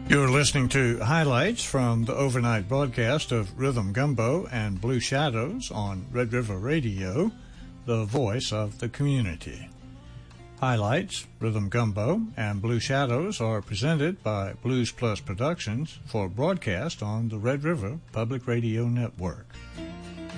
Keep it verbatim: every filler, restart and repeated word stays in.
You're listening to highlights from the overnight broadcast of Rhythm Gumbo and Blue Shadows on Red River Radio, the voice of the community. Highlights, Rhythm Gumbo, and Blue Shadows are presented by Blues Plus Productions for broadcast on the Red River Public Radio Network.